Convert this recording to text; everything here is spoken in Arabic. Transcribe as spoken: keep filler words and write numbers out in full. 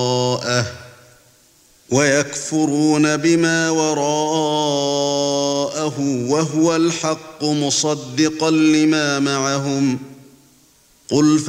ويكفرون بما وراءه وهو الحق مصدقا لما معهم قل